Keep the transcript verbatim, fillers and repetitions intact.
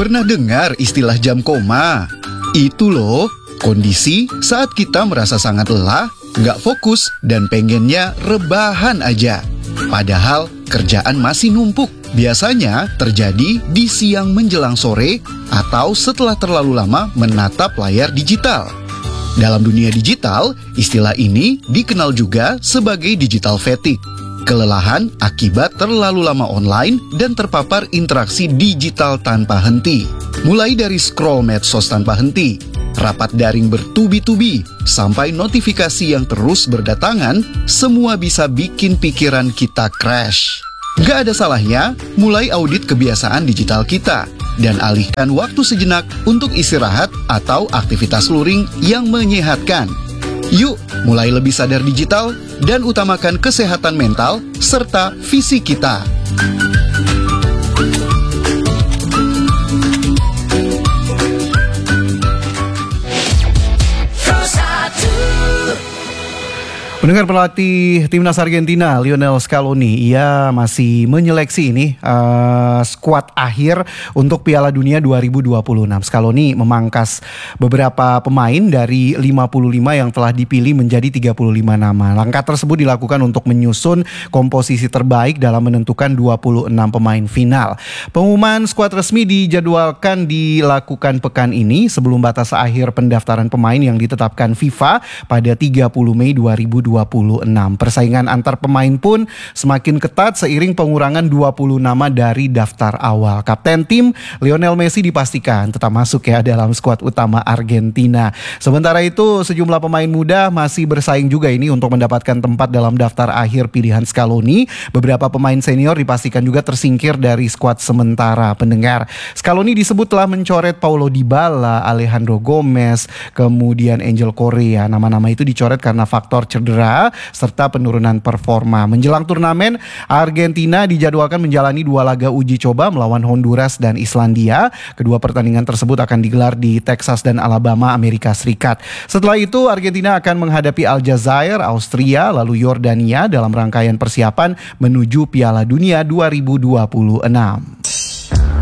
Pernah dengar istilah jam koma? Itu loh, kondisi saat kita merasa sangat lelah, nggak fokus, dan pengennya rebahan aja. Padahal kerjaan masih numpuk. Biasanya terjadi di siang menjelang sore atau setelah terlalu lama menatap layar digital. Dalam dunia digital, istilah ini dikenal juga sebagai digital fatigue. Kelelahan akibat terlalu lama online dan terpapar interaksi digital tanpa henti. Mulai dari scroll medsos tanpa henti, rapat daring bertubi-tubi, sampai notifikasi yang terus berdatangan, semua bisa bikin pikiran kita crash. Gak ada salahnya mulai audit kebiasaan digital kita dan alihkan waktu sejenak untuk istirahat atau aktivitas luring yang menyehatkan. Yuk, mulai lebih sadar digital dan utamakan kesehatan mental serta fisik kita. Pendengar, pelatih timnas Argentina Lionel Scaloni, ia masih menyeleksi ini uh, skuad akhir untuk Piala Dunia dua ribu dua puluh enam. Scaloni memangkas beberapa pemain dari lima puluh lima yang telah dipilih menjadi tiga puluh lima nama. Langkah tersebut dilakukan untuk menyusun komposisi terbaik dalam menentukan dua puluh enam pemain final. Pengumuman skuad resmi dijadwalkan dilakukan pekan ini sebelum batas akhir pendaftaran pemain yang ditetapkan FIFA pada tiga puluh Mei dua ribu dua puluh enam. Persaingan antar pemain pun semakin ketat seiring pengurangan dua puluh nama dari daftar awal. Kapten tim Lionel Messi dipastikan tetap masuk ya dalam skuad utama Argentina. Sementara itu sejumlah pemain muda masih bersaing juga ini untuk mendapatkan tempat dalam daftar akhir pilihan Scaloni. Beberapa pemain senior dipastikan juga tersingkir dari skuad sementara. Pendengar, Scaloni disebut telah mencoret Paulo Dybala, Alejandro Gomez, kemudian Angel Correa. Nama-nama itu dicoret karena faktor cedera serta penurunan performa. Menjelang turnamen, Argentina dijadwalkan menjalani dua laga uji coba melawan Honduras dan Islandia. Kedua pertandingan tersebut akan digelar di Texas dan Alabama, Amerika Serikat. Setelah itu, Argentina akan menghadapi Aljazair, Austria, lalu Yordania dalam rangkaian persiapan menuju Piala Dunia dua ribu dua puluh enam.